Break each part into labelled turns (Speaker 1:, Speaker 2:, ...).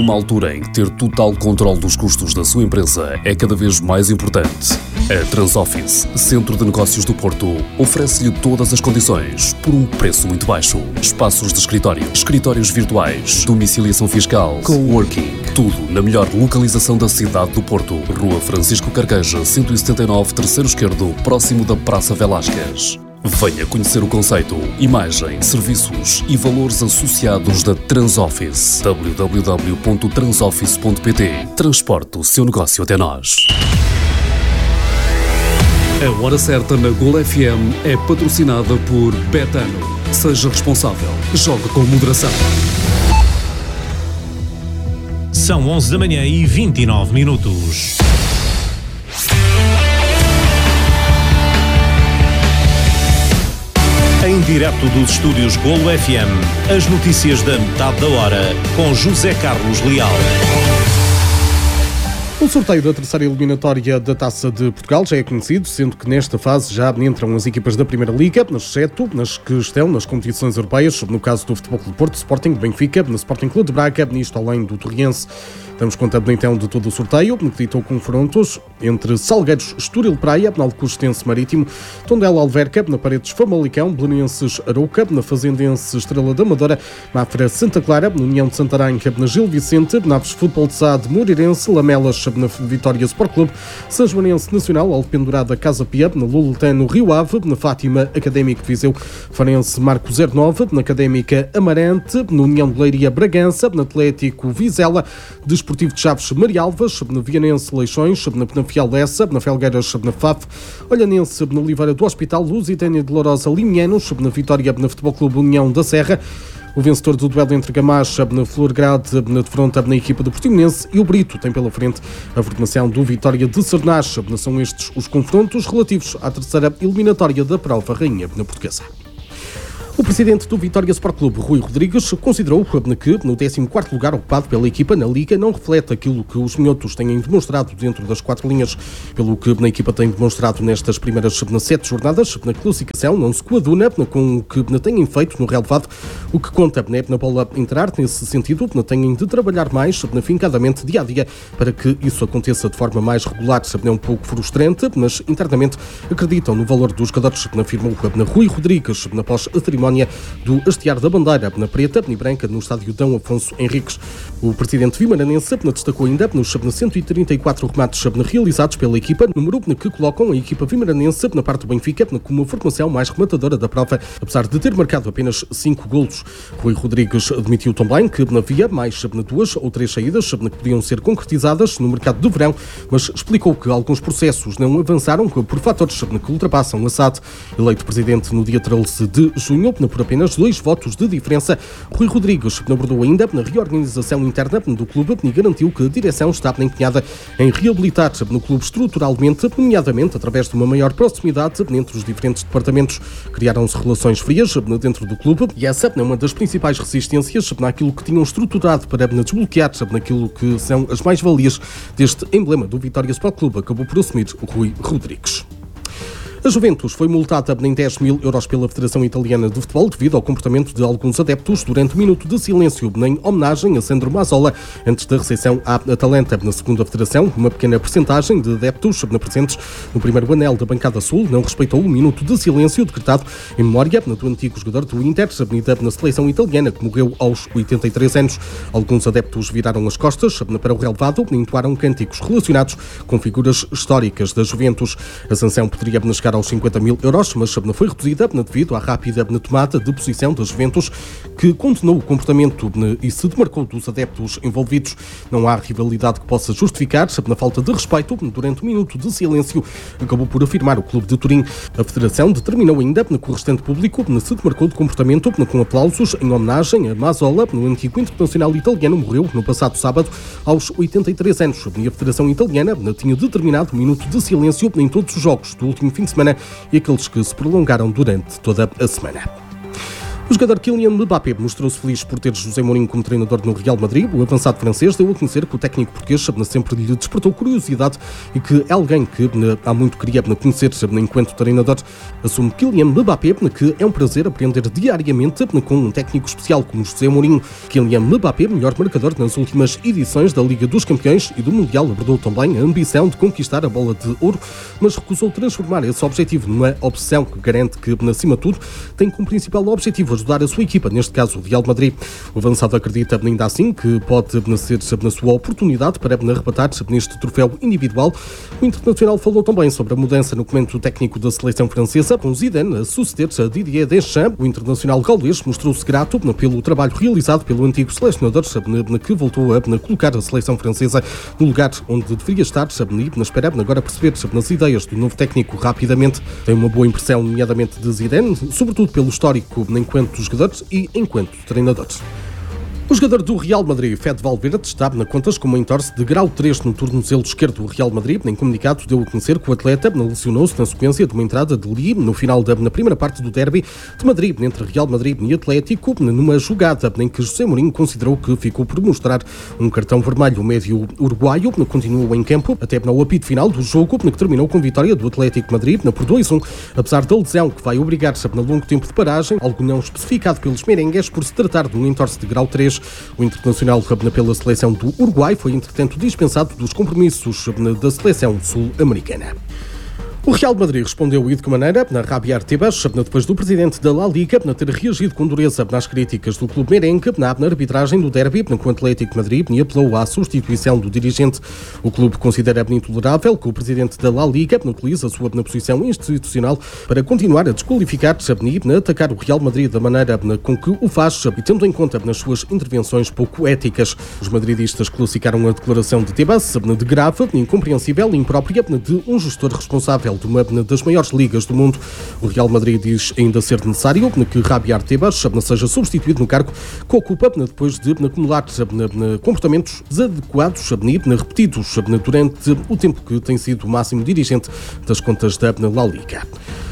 Speaker 1: Numa altura em que ter total controle dos custos da sua empresa é cada vez mais importante, a Transoffice, Centro de Negócios do Porto, oferece-lhe todas as condições por um preço muito baixo. Espaços de escritório, escritórios virtuais, domiciliação fiscal, coworking, tudo na melhor localização da cidade do Porto. Rua Francisco Carqueja, 179, terceiro esquerdo, próximo da Praça Velásquez. Venha conhecer o conceito, imagem, serviços e valores associados da Transoffice. www.transoffice.pt. Transporte o seu negócio até nós. A Hora Certa na Gol FM é patrocinada por Betano. Seja responsável. Jogue com moderação.
Speaker 2: São 11 da manhã e 29 minutos. Em direto dos estúdios Golo FM, as notícias da metade da hora, com José Carlos Leal.
Speaker 3: O sorteio da terceira eliminatória da Taça de Portugal já é conhecido, sendo que nesta fase já entram as equipas da Primeira Liga, exceto nas que estão nas competições europeias, no caso do Futebol Clube do Porto, Sporting, Benfica, no Sporting Clube de Braga, nisto além do Torriense. Damos conta então de todo o sorteio, que ditou confrontos entre Salgueiros, Estoril Praia, na Alcostense Marítimo, Tondela Alverca, na Paredes Famalicão, Belenenses Arouca, na Fazendense Estrela da Amadora, Mafra Santa Clara, na União de Santarém, na Gil Vicente, Naves Futebol de Sade, Moreirense, Lamelas, na Vitória Sport Clube, São Joanense Nacional, Alpendurada Casa Pia, na Luletano Rio Ave, na Fátima Académico de Viseu, Farense Marco 09, na Académica Amarante, na União de Leiria Bragança, na Atlético Vizela, Desportivo de Chaves Marialvas, na Vianense Leixões, na Penafiel Lessa, na Felgueiras, na FAF, Olhanense, na Oliveira do Hospital, Lusitânia de Lourosa Limianos, na Vitória, na Futebol Clube União da Serra, o vencedor do duelo entre Gamacha, na Florgrade, na defronta na equipa do Portimonense, e o Brito tem pela frente a formação do Vitória de Cernache. São estes os confrontos relativos à terceira eliminatória da prova Rainha na Portuguesa. O presidente do Vitória Sport Clube, Rui Rodrigues, considerou que no 14º lugar ocupado pela equipa na Liga não reflete aquilo que os minhotos têm demonstrado dentro das 4 linhas, pelo que a equipa tem demonstrado nestas primeiras 7 jornadas. Na classificação não se coaduna com o que têm feito no relevado, o que conta na bola entrar. Nesse sentido, têm de trabalhar mais fincadamente dia a dia para que isso aconteça de forma mais regular. É um pouco frustrante, mas internamente acreditam no valor dos jogadores, afirmou Rui Rodrigues após a cerimónia do hastear da bandeira na preta e branca no estádio D. Afonso Henriques. O presidente vimaranense destacou ainda nos 134 remates realizados pela equipa, número que colocam a equipa vimaranense na parte do Benfica como a formação mais rematadora da prova, apesar de ter marcado apenas 5 golos. Rui Rodrigues admitiu também que havia mais 2 ou 3 saídas que podiam ser concretizadas no mercado de verão, mas explicou que alguns processos não avançaram por fatores que ultrapassam a SAD. Eleito presidente no dia 13 de junho, por apenas 2 votos de diferença, Rui Rodrigues abordou ainda na reorganização interna do clube e garantiu que a direção está empenhada em reabilitar no clube estruturalmente, nomeadamente através de uma maior proximidade entre os diferentes departamentos. Criaram-se relações frias dentro do clube e essa é uma das principais resistências naquilo que tinham estruturado para desbloquear naquilo que são as mais-valias deste emblema do Vitória Sport Clube, acabou por assumir Rui Rodrigues. A Juventus foi multada em 10 mil euros pela Federação Italiana de Futebol devido ao comportamento de alguns adeptos durante um minuto de silêncio em homenagem a Sandro Mazzola antes da recepção à Atalanta. Na segunda Federação, uma pequena percentagem de adeptos presentes no primeiro anel da bancada sul não respeitou o minuto de silêncio decretado em memória do antigo jogador do Inter, na seleção italiana, que morreu aos 83 anos. Alguns adeptos viraram as costas para o relevado e entoaram cânticos relacionados com figuras históricas da Juventus. A sanção poderia chegar aos 50 mil euros, mas foi reduzida devido à rápida tomada de posição da Juventus, que condenou o comportamento e se demarcou dos adeptos envolvidos. Não há rivalidade que possa justificar na falta de respeito durante um minuto de silêncio, acabou por afirmar o Clube de Turim. A Federação determinou ainda que o restante público se demarcou de comportamento com aplausos em homenagem a Mazzola, no antigo internacional italiano, morreu no passado sábado aos 83 anos. E a Federação Italiana tinha determinado um minuto de silêncio em todos os jogos do último fim de semana e aqueles que se prolongaram durante toda a semana. O jogador Kylian Mbappé mostrou-se feliz por ter José Mourinho como treinador no Real Madrid. O avançado francês deu a conhecer que o técnico português sempre lhe despertou curiosidade e que é alguém que há muito queria conhecer enquanto treinador. Assume Kylian Mbappé que é um prazer aprender diariamente com um técnico especial como José Mourinho. Kylian Mbappé, melhor marcador nas últimas edições da Liga dos Campeões e do Mundial, abordou também a ambição de conquistar a bola de ouro, mas recusou transformar esse objetivo numa obsessão que garante que, acima de tudo, tem como principal objetivo ajudar a sua equipa, neste caso o Real Madrid. O avançado acredita ainda assim que pode ser na sua oportunidade para arrebatar neste troféu individual. O internacional falou também sobre a mudança no comando técnico da seleção francesa, com Zidane a suceder a Didier Deschamps. O internacional gaulês mostrou-se grato pelo trabalho realizado pelo antigo selecionador, que voltou a colocar a seleção francesa no lugar onde deveria estar, e espera agora perceber nas ideias do novo técnico rapidamente. Tem uma boa impressão, nomeadamente de Zidane, sobretudo pelo histórico enquanto jogador e enquanto treinador. O jogador do Real Madrid, Fede Valverde, está na contas com uma entorse de grau 3 no tornozelo esquerdo do Real Madrid. Em comunicado, deu a conhecer que o atleta lesionou-se na sequência de uma entrada de Lee no final na primeira parte do derby de Madrid, entre Real Madrid e Atlético, numa jogada em que José Mourinho considerou que ficou por mostrar um cartão vermelho. O médio uruguaio continuou em campo até ao apito final do jogo, que terminou com vitória do Atlético Madrid por 2-1, apesar da lesão que vai obrigar-se a longo tempo de paragem, algo não especificado pelos merengues, por se tratar de um entorse de grau 3. O internacional pela seleção do Uruguai foi, entretanto, dispensado dos compromissos da seleção sul-americana. O Real Madrid respondeu e de que maneira? Javier Tebas, depois do presidente da La Liga ter reagido com dureza às críticas do clube merengue na arbitragem do derby com o Atlético Madrid e apelou à substituição do dirigente. O clube considera intolerável que o presidente da La Liga utilize a sua posição institucional para continuar a desqualificar e atacar o Real Madrid da maneira com que o faz e tendo em conta nas suas intervenções pouco éticas. Os madridistas classificaram a declaração de Tebas de grave, incompreensível e imprópria de um gestor responsável de uma das maiores ligas do mundo. O Real Madrid diz ainda ser necessário que Javier Tebas seja substituído no cargo que ocupa depois de acumular comportamentos desadequados repetidos durante o tempo que tem sido o máximo dirigente das contas da La Liga.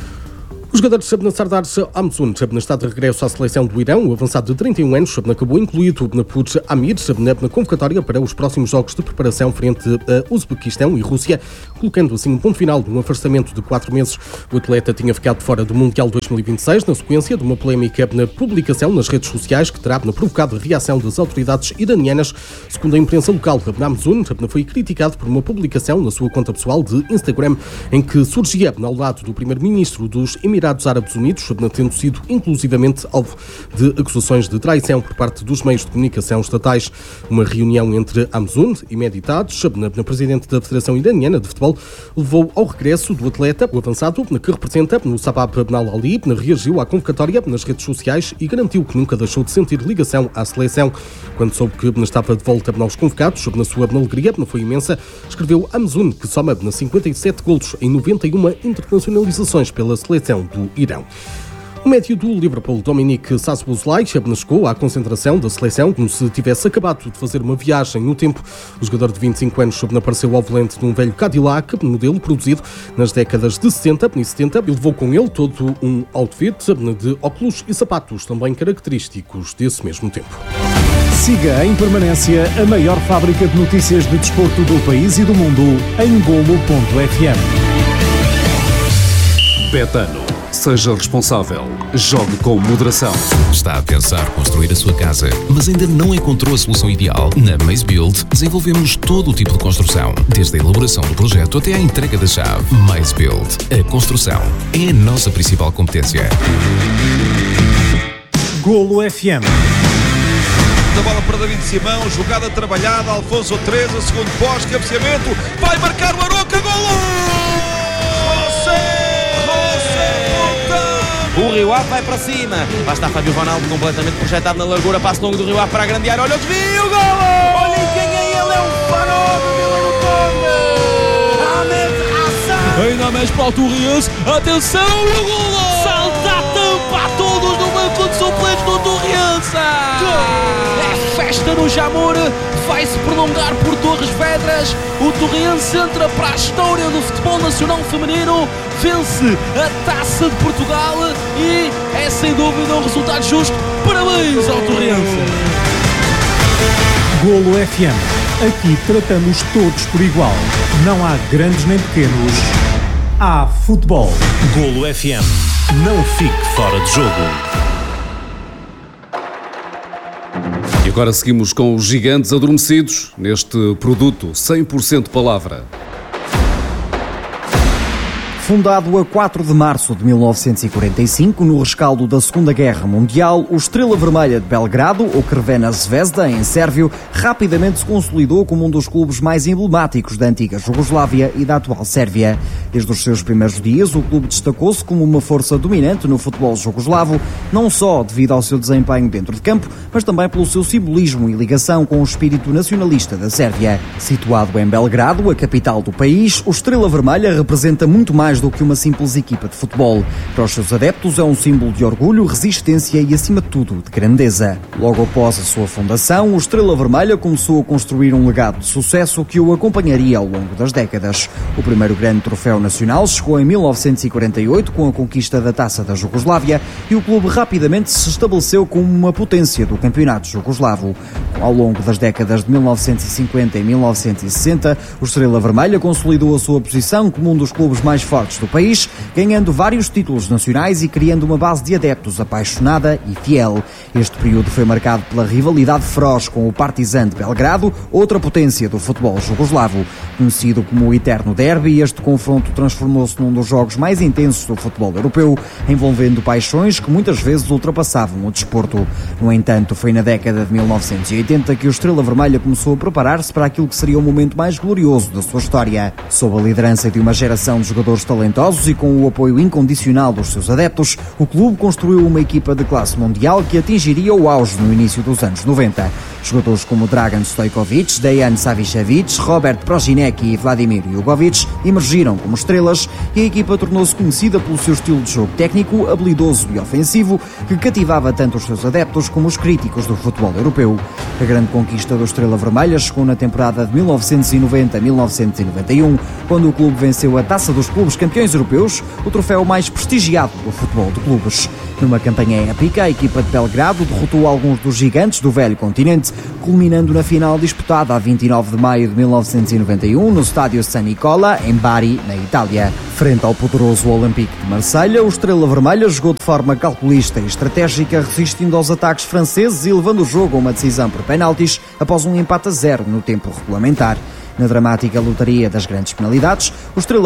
Speaker 3: O jogador Sardar Hamzoun está de regresso à seleção do Irão. O avançado de 31 anos acabou incluído por Amir na convocatória para os próximos jogos de preparação frente a Uzbequistão e Rússia, colocando assim um ponto final num afastamento de 4 meses. O atleta tinha ficado fora do Mundial 2026 na sequência de uma polémica na publicação nas redes sociais que terá provocado a reação das autoridades iranianas. Segundo a imprensa local, Hamzoun foi criticado por uma publicação na sua conta pessoal de Instagram em que surgia ao lado do primeiro-ministro dos Emirados Árabes Unidos, tendo sido inclusivamente alvo de acusações de traição por parte dos meios de comunicação estatais. Uma reunião entre Hamzoun e Mehdi Taj, presidente da Federação Iraniana de Futebol, levou ao regresso do atleta. O avançado, que representa no Sabab Al-Ali, reagiu à convocatória nas redes sociais e garantiu que nunca deixou de sentir ligação à seleção. Quando soube que estava de volta aos convocados, na sua alegria foi imensa, escreveu Hamzoun, que soma 57 golos em 91 internacionalizações pela seleção do Irão. O médio do Liverpool, Dominic Szoboszlai, chegou à concentração da seleção como se tivesse acabado de fazer uma viagem no tempo. O jogador de 25 anos apareceu ao volante de um velho Cadillac, modelo produzido nas décadas de 60 e 70, e levou com ele todo um outfit de óculos e sapatos, também característicos desse mesmo tempo.
Speaker 2: Siga em permanência a maior fábrica de notícias de desporto do país e do mundo em Golo.fm.
Speaker 1: Betano. Seja responsável. Jogue com moderação.
Speaker 4: Está a pensar construir a sua casa, mas ainda não encontrou a solução ideal? Na Maze Build desenvolvemos todo o tipo de construção, desde a elaboração do projeto até à entrega da chave. Maze Build. A construção é a nossa principal competência.
Speaker 2: Golo FM.
Speaker 5: Da bola para David Simão, jogada trabalhada, Alfonso 13, segundo pós, cabeceamento, vai marcar o Aroca, golo!
Speaker 6: O Rio Ave vai para cima. Lá está Fábio Ronaldo completamente projetado na largura. Passo longo do Rio Ave para a grande área. Olha o desvio, golo! Olha quem é ele, é o farol do Vila do Conde. Ahmed Hassan.
Speaker 7: Ainda mais para o Torriense. Atenção, o golo! Salta a tampa a todos no banco de suplentes do Torriense.
Speaker 6: É
Speaker 7: festa no Jamor vai-se prolongar por Torres Vedras. O Torrense entra para a história do futebol nacional feminino, vence a Taça de Portugal e é sem dúvida um resultado justo. Parabéns ao Torrense.
Speaker 2: Golo FM. Aqui tratamos todos por igual. Não há grandes nem pequenos. Há futebol.
Speaker 8: Golo FM. Não fique fora de jogo.
Speaker 1: E agora seguimos com os gigantes adormecidos neste produto 100% palavra.
Speaker 9: Fundado a 4 de março de 1945, no rescaldo da Segunda Guerra Mundial, o Estrela Vermelha de Belgrado, ou Crvena Zvezda, em sérvio, rapidamente se consolidou como um dos clubes mais emblemáticos da antiga Jugoslávia e da atual Sérvia. Desde os seus primeiros dias, o clube destacou-se como uma força dominante no futebol jugoslavo, não só devido ao seu desempenho dentro de campo, mas também pelo seu simbolismo e ligação com o espírito nacionalista da Sérvia. Situado em Belgrado, a capital do país, o Estrela Vermelha representa muito mais do que uma simples equipa de futebol. Para os seus adeptos é um símbolo de orgulho, resistência e, acima de tudo, de grandeza. Logo após a sua fundação, o Estrela Vermelha começou a construir um legado de sucesso que o acompanharia ao longo das décadas. O primeiro grande troféu nacional chegou em 1948 com a conquista da Taça da Jugoslávia e o clube rapidamente se estabeleceu como uma potência do campeonato jugoslavo. Ao longo das décadas de 1950 e 1960, o Estrela Vermelha consolidou a sua posição como um dos clubes mais fortes do país, ganhando vários títulos nacionais e criando uma base de adeptos apaixonada e fiel. Este período foi marcado pela rivalidade feroz com o Partizan de Belgrado, outra potência do futebol jugoslavo. Conhecido como o Eterno Derby, este confronto transformou-se num dos jogos mais intensos do futebol europeu, envolvendo paixões que muitas vezes ultrapassavam o desporto. No entanto, foi na década de 1980 que o Estrela Vermelha começou a preparar-se para aquilo que seria o momento mais glorioso da sua história. Sob a liderança de uma geração de jogadores talentosos e com o apoio incondicional dos seus adeptos, o clube construiu uma equipa de classe mundial que atingiria o auge no início dos anos 90. Jogadores como Dragan Stojkovic, Dejan Savicevic, Robert Prozinec e Vladimir Jugovic emergiram como estrelas e a equipa tornou-se conhecida pelo seu estilo de jogo técnico, habilidoso e ofensivo, que cativava tanto os seus adeptos como os críticos do futebol europeu. A grande conquista do Estrela Vermelha chegou na temporada de 1990-1991, quando o clube venceu a Taça dos Clubes Campeões Europeus, o troféu mais prestigiado do futebol de clubes. Numa campanha épica, a equipa de Belgrado derrotou alguns dos gigantes do velho continente, culminando na final disputada a 29 de maio de 1991 no estádio San Nicola, em Bari, na Itália. Frente ao poderoso Olympique de Marselha, o Estrela Vermelha jogou de forma calculista e estratégica, resistindo aos ataques franceses e levando o jogo a uma decisão por penaltis após um empate a 0 no tempo regulamentar. Na dramática lotaria das grandes penalidades, o Estrela